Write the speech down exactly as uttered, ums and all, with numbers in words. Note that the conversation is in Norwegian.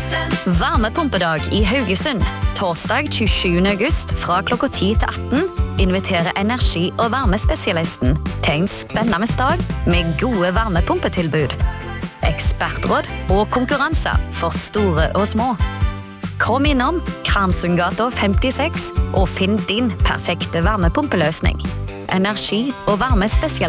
Varmepumpedag i Haugesund. Torsdag tjuesjuende august fra klokka ti til atten inviterer energi- og varmespesialisten til en spennende dag med gode varmepumpetilbud. Ekspertråd og konkurranser for store og små. Kom innom Kramsundgata femtiseks og finn din perfekte varmepumpeløsning. Energi- og varmespesialist.